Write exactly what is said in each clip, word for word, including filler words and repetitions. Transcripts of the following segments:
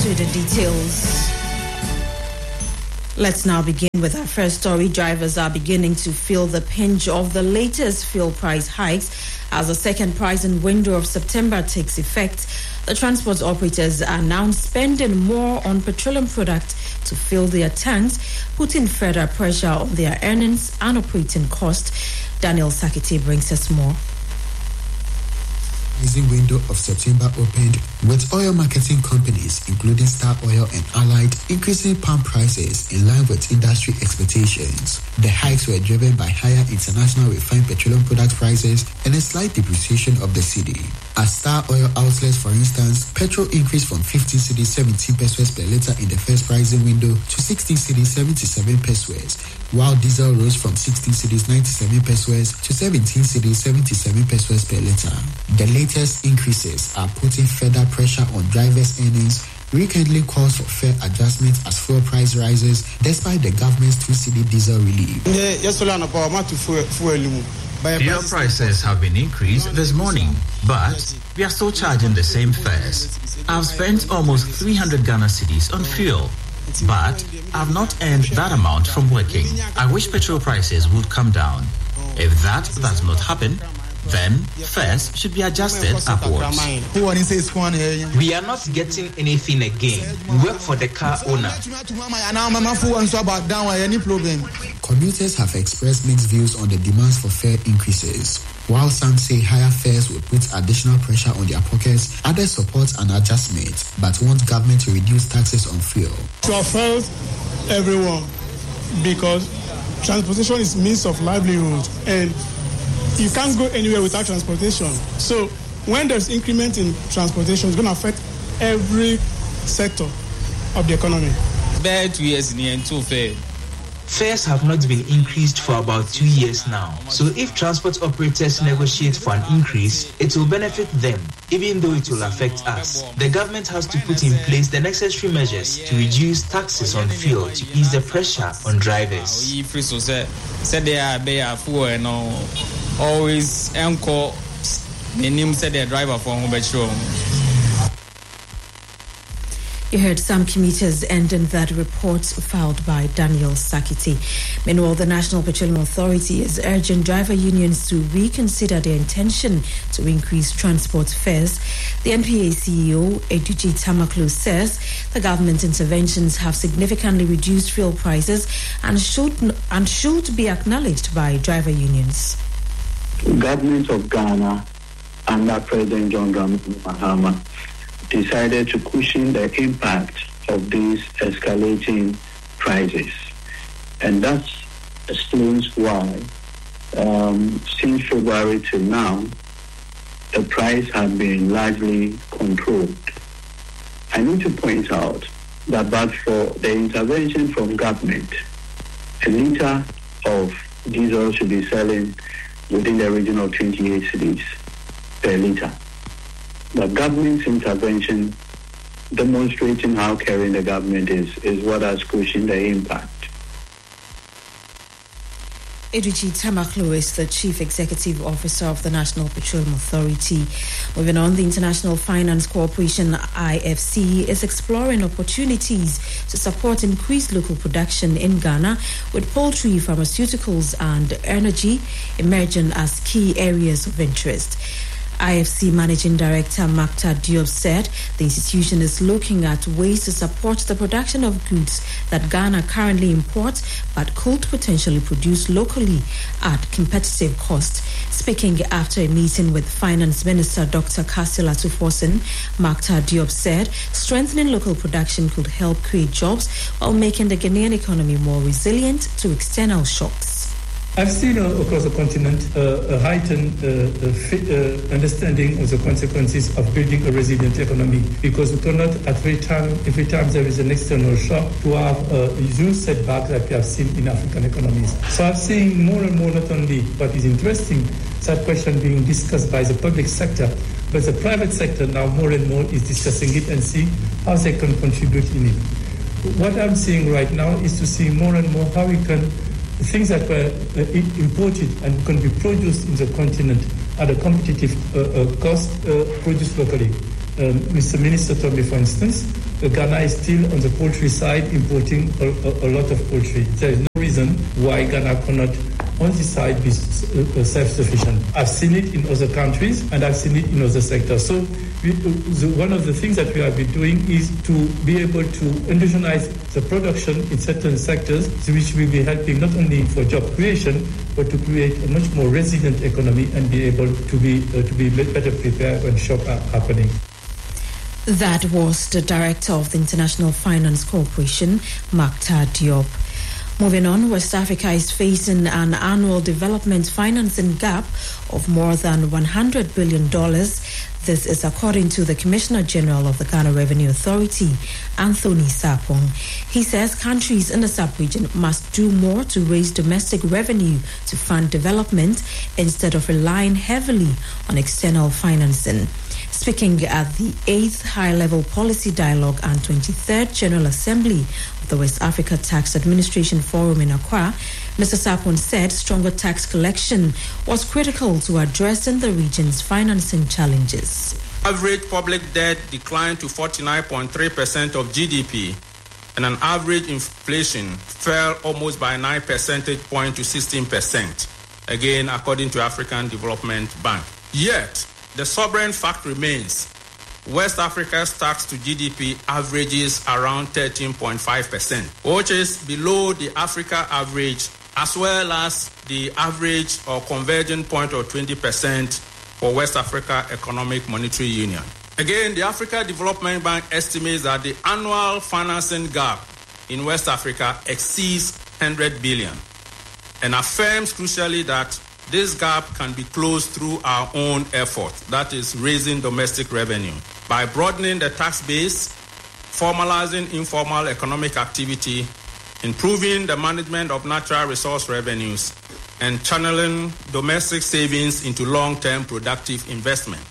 to the details. Let's now begin with our first story. Drivers are beginning to feel the pinch of the latest fuel price hikes as the second pricing window of September takes effect. The transport operators are now spending more on petroleum products to fill their tanks, putting further pressure on their earnings and operating costs. Daniel Sakiti brings us more. The window of September opened with oil marketing companies, including Star Oil and Allied, increasing pump prices in line with industry expectations. The hikes were driven by higher international refined petroleum product prices and a slight depreciation of the cedi. At Star Oil outlets, for instance, petrol increased from fifteen cedis seventeen pesos per litre in the first pricing window to sixteen cedis seventy-seven pesos, while diesel rose from sixteen cedis ninety-seven pesos to seventeen cedis seventy-seven pesos per litre. The latest increases are putting further pressure on drivers' earnings, rekindling calls for fair adjustments as fuel price rises despite the government's two cedi diesel relief. Fuel prices have been increased this morning, but we are still charging the same fares. I've spent almost three hundred Ghana cedis on fuel, but I've not earned that amount from working. I wish petrol prices would come down. If that does not happen, then fares should be adjusted upwards. We are not getting anything again. We work for the car owner. Commuters have expressed mixed views on the demands for fare increases. While some say higher fares will put additional pressure on their pockets, others support an adjustment but want government to reduce taxes on fuel. To affect everyone, because transportation is means of livelihood and you can't go anywhere without transportation. So when there's increment in transportation, it's going to affect every sector of the economy. Fares have not been increased for about two years now. So if transport operators negotiate for an increase, it will benefit them, even though it will affect us. The government has to put in place the necessary measures to reduce taxes on fuel to ease the pressure on drivers. Always anchor the name said the driver for home. You heard some commuters ending that report filed by Daniel Sakiti. Meanwhile, the National Petroleum Authority is urging driver unions to reconsider their intention to increase transport fares. The N P A C E O, Eduji Tamaklo, says the government interventions have significantly reduced fuel prices and should, and should be acknowledged by driver unions. The government of Ghana under President John Dramani Mahama decided to cushion the impact of these escalating prices. And that explains why, um, since February till now, the price has been largely controlled. I need to point out that but for the intervention from government, a litre of diesel should be selling within the region of twenty-eight cedis per litre. The government's intervention, demonstrating how caring the government is, is what has cushioned the impact. Eduji Tamaklo is the Chief Executive Officer of the National Petroleum Authority. Moving on, the International Finance Corporation, I F C, is exploring opportunities to support increased local production in Ghana, with poultry, pharmaceuticals and energy emerging as key areas of interest. I F C Managing Director Makta Diop said the institution is looking at ways to support the production of goods that Ghana currently imports but could potentially produce locally at competitive cost. Speaking after a meeting with Finance Minister Doctor Kasila Tufosin, Makta Diop said strengthening local production could help create jobs while making the Ghanaian economy more resilient to external shocks. I've seen uh, across the continent uh, a heightened uh, uh, fit, uh, understanding of the consequences of building a resilient economy, because we cannot at every time, every time there is an external shock, to have a huge setback that we have seen in African economies. So I'm seeing more and more, not only what is interesting, that question being discussed by the public sector, but the private sector now more and more is discussing it and see how they can contribute in it. What I'm seeing right now is to see more and more how we can things that were uh, imported and can be produced in the continent at a competitive uh, uh, cost uh, produced locally. um, Mister Minister told me, for instance, uh, Ghana is still on the poultry side importing a, a, a lot of poultry. There is no reason why Ghana cannot on this side be uh, self-sufficient. I've seen it in other countries and I've seen it in other sectors. So we, the, one of the things that we have been doing is to be able to indigenize the production in certain sectors, which will be helping not only for job creation, but to create a much more resilient economy and be able to be uh, to be better prepared when shocks are happening. That was the director of the International Finance Corporation, Mactar Diop. Moving on, West Africa is facing an annual development financing gap of more than one hundred billion dollars. This is according to the Commissioner General of the Ghana Revenue Authority, Anthony Sarpong. He says countries in the sub-region must do more to raise domestic revenue to fund development instead of relying heavily on external financing. Speaking at the eighth High-Level Policy Dialogue and twenty-third General Assembly of the West Africa Tax Administration Forum in Accra, Mister Sarpong said stronger tax collection was critical to addressing the region's financing challenges. Average public debt declined to forty-nine point three percent of G D P, and an average inflation fell almost by nine percentage points to sixteen percent, again according to African Development Bank. Yet, the sovereign fact remains, West Africa's tax to G D P averages around thirteen point five percent, which is below the Africa average, as well as the average or converging point of twenty percent for West Africa Economic Monetary Union. Again, the Africa Development Bank estimates that the annual financing gap in West Africa exceeds one hundred billion dollars and affirms crucially that this gap can be closed through our own effort, that is, raising domestic revenue, by broadening the tax base, formalizing informal economic activity, improving the management of natural resource revenues, and channeling domestic savings into long-term productive investment.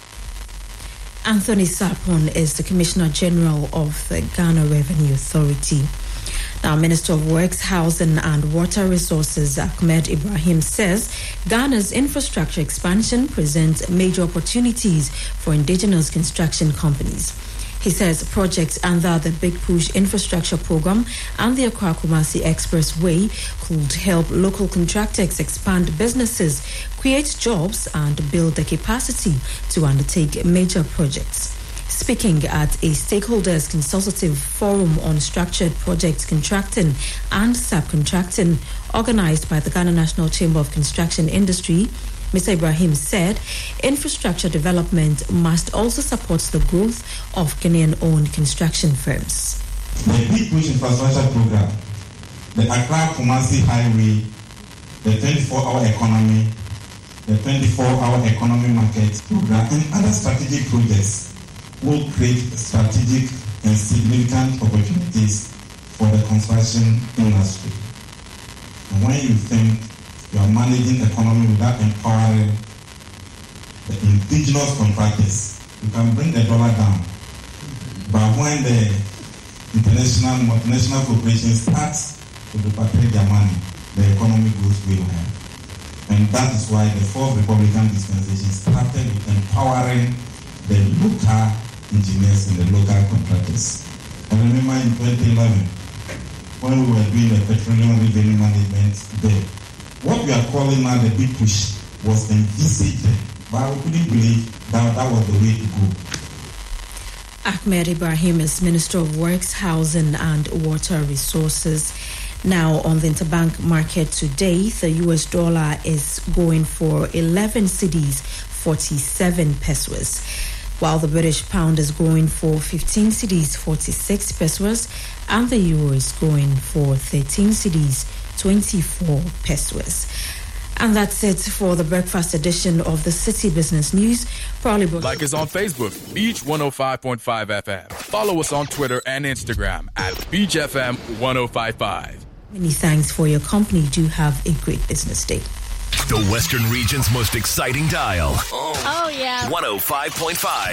Anthony Sarpong is the Commissioner General of the Ghana Revenue Authority. Now, Minister of Works, Housing and Water Resources, Ahmed Ibrahim, says Ghana's infrastructure expansion presents major opportunities for indigenous construction companies. He says projects under the Big Push infrastructure program and the Accra-Kumasi Expressway could help local contractors expand businesses, create jobs, and build the capacity to undertake major projects. Speaking at a stakeholders consultative forum on structured project contracting and subcontracting organized by the Ghana National Chamber of Construction Industry, Mister Ibrahim said infrastructure development must also support the growth of Ghanaian-owned construction firms. The Big Push infrastructure program, the Accra-Kumasi Highway, the twenty-four hour economy, the twenty-four hour economy market program, and other strategic projects will create strategic and significant opportunities for the construction industry. And when you think you are managing the economy without empowering the indigenous contractors, you can bring the dollar down. But when the international multinational corporations start to repatriate their money, the economy goes way higher. And that is why the fourth Republican dispensation started with empowering the local engineers and the local contractors. I remember in twenty eleven, when we were doing the petroleum revenue management there, what we are calling now the Big Push was envisaged, but we couldn't believe that that was the way to go. Ahmed Ibrahim is Minister of Works, Housing and Water Resources. Now, on the interbank market today, the U S dollar is going for eleven cedis, forty-seven pesos, while the British pound is going for fifteen cedis, forty-six pesos, and the euro is going for thirteen cedis, twenty-four pesos. And that's it for the breakfast edition of the City Business News. Probably like us on Facebook, Beach one oh five point five F M. Follow us on Twitter and Instagram at Beach F M one oh five point five. Many thanks for your company. Do have a great business day. The Western region's most exciting dial. Oh, oh yeah. one oh five point five.